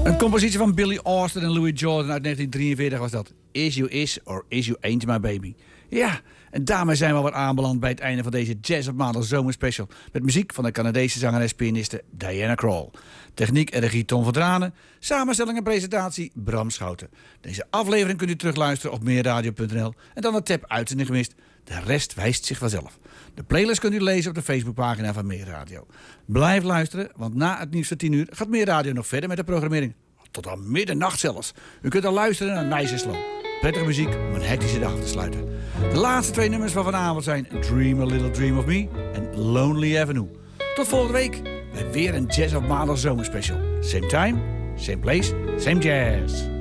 Een compositie van Billy Austin en Louis Jordan uit 1943 was dat. Is You Is or Is You Ain't My Baby. Ja, en daarmee zijn we alweer aanbeland bij het einde van deze Jazz op Maandag zomerspecial. Met muziek van de Canadese zangeres-pianiste Diana Krall. Techniek en regie Tom van Dranen. Samenstelling en presentatie Bram Schouten. Deze aflevering kunt u terugluisteren op meerradio.nl. En dan de tab uitzending gemist. De rest wijst zich vanzelf. De playlist kunt u lezen op de Facebookpagina van Meerradio. Blijf luisteren, want na het nieuws van 10 uur gaat Meerradio nog verder met de programmering. Tot aan middernacht zelfs. U kunt dan luisteren naar Nice and Slow. Prettige muziek om een hectische dag te sluiten. De laatste 2 nummers van vanavond zijn Dream a Little Dream of Me en Lonely Avenue. Tot volgende week bij weer een Jazz op Maandag zomerspecial. Same time, same place, same jazz.